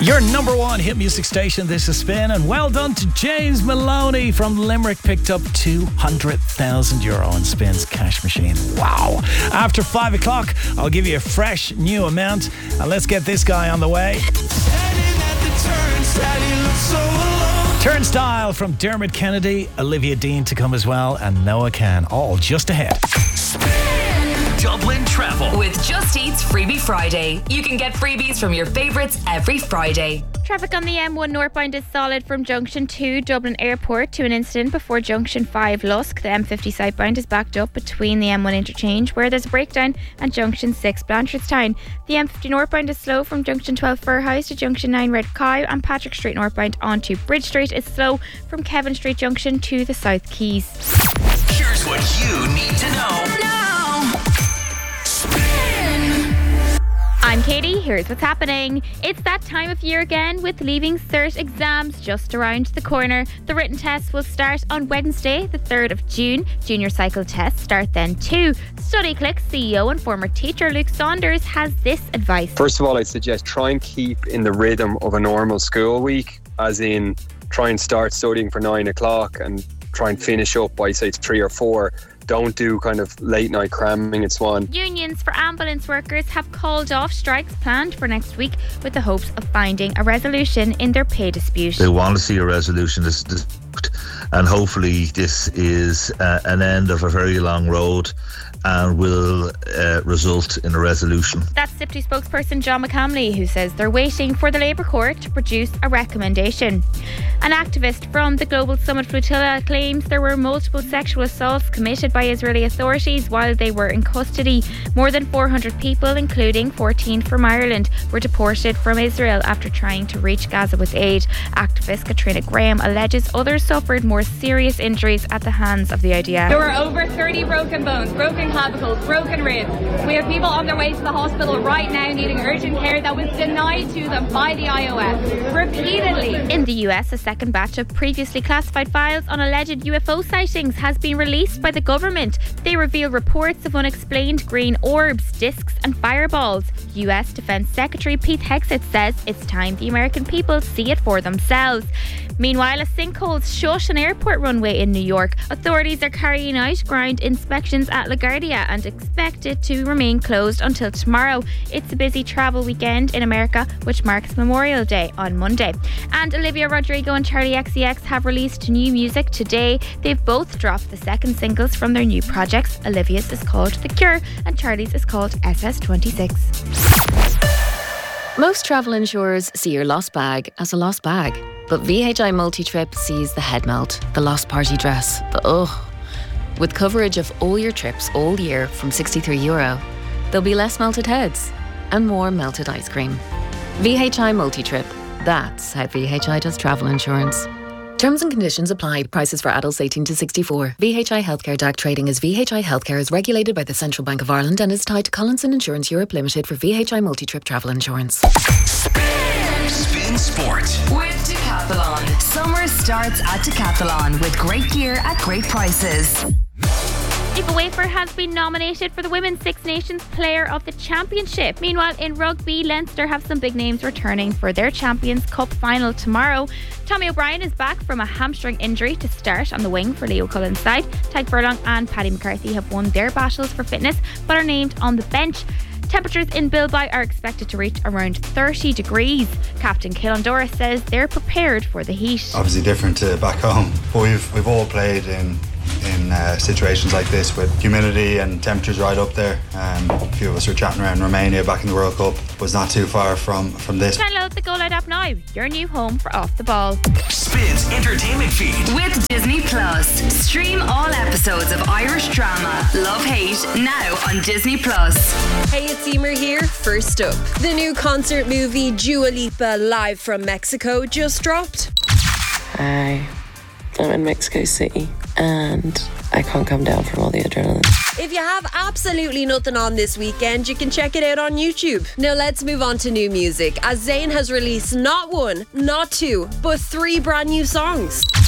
Your number one hit music station, this is Spin, and well done to James Maloney from Limerick. Picked up €200,000 in Spin's cash machine. Wow. After 5 o'clock, I'll give you a fresh new amount, and let's get this guy on the way. Turnstile from Dermot Kennedy, Olivia Dean to come as well, and Noah Can, all just ahead. Dublin Travel with Just Eat's Freebie Friday. You can get freebies from your favourites every Friday. Traffic on the M1 northbound is solid from Junction 2 Dublin Airport to an incident before Junction 5 Lusk. The M50 southbound is backed up between the M1 interchange where there's a breakdown and Junction 6 Blanchardstown. The M50 northbound is slow from Junction 12 Firhouse to Junction 9 Red Cow, and Patrick Street northbound onto Bridge Street is slow from Kevin Street Junction to the South Quays. Here's what you need to know. I'm Katie, here's what's happening. It's that time of year again with Leaving Cert exams just around the corner. The written tests will start on Wednesday, the 3rd of June. Junior cycle tests start then too. StudyClick CEO and former teacher Luke Saunders has this advice. First of all, I'd suggest try and keep in the rhythm of a normal school week, as in try and start studying for 9 o'clock and try and finish up by say 3 or 4. Don't do kind of late night cramming and so on. Unions for ambulance workers have called off strikes planned for next week with the hopes of finding a resolution in their pay dispute. They want to see a resolution and hopefully this is an end of a very long road and will result in a resolution. That's SIPTU spokesperson John McCamley, who says they're waiting for the Labour Court to produce a recommendation. An activist from the Global Summit Flotilla claims there were multiple sexual assaults committed by Israeli authorities while they were in custody. More than 400 people, including 14 from Ireland, were deported from Israel after trying to reach Gaza with aid. Activist Katrina Graham alleges others suffered more serious injuries at the hands of the IDF. There were over 30 broken bones, broken clavicles, broken ribs. We have people on their way to the hospital right now needing urgent care that was denied to them by the IOF repeatedly. In the US, a second batch of previously classified files on alleged UFO sightings has been released by the government. They reveal reports of unexplained green orbs, discs and fireballs. US Defense Secretary Pete Hegseth says it's time the American people see it for themselves. Meanwhile, a sinkhole shut an airport runway in New York. Authorities are carrying out ground inspections at LaGuardia and expect it to remain closed until tomorrow. It's a busy travel weekend in America, which marks Memorial Day on Monday. And Olivia Rodrigo and Charli XCX have released new music today. They've both dropped the second singles from their new projects. Olivia's is called The Cure and Charli's is called SS26. Most travel insurers see your lost bag as a lost bag. But VHI Multi-Trip sees the head melt, the lost party dress, the ugh. With coverage of all your trips all year from €63, there'll be less melted heads and more melted ice cream. VHI Multi-Trip. That's how VHI does travel insurance. Terms and conditions apply. Prices for adults 18 to 64. VHI Healthcare DAC trading as VHI Healthcare is regulated by the Central Bank of Ireland and is tied to Collinson Insurance Europe Limited for VHI Multi-Trip travel insurance. Spin Sport with Decathlon. Summer starts at Decathlon with great gear at great prices. Aoife Wafer has been nominated for the Women's Six Nations Player of the Championship. Meanwhile, in rugby, Leinster have some big names returning for their Champions Cup final tomorrow. Tommy O'Brien is back from a hamstring injury to start on the wing for Leo Cullen's side. Tadhg Furlong and Paddy McCarthy have won their battles for fitness but are named on the bench. Temperatures in Bilbao are expected to reach around 30 degrees. Captain Cialan Doris says they're prepared for the heat. Obviously different to back home, but we've all played in situations like this with humidity and temperatures right up there. A few of us were chatting around Romania back in the World Cup. Was not too far from this. Download the Go Loud app now, your new home for Off the Ball. Spin's entertainment feed with Disney Plus. Stream all episodes of Irish drama Love Hate now on Disney Plus. Hey, it's Emer here. First up, the new concert movie Dua Lipa Live from Mexico just dropped. Hi, I'm in Mexico City and I can't come down from all the adrenaline. If you have absolutely nothing on this weekend, you can check it out on YouTube. Now let's move on to new music, as Zayn has released not one, not two, but 3 brand new songs.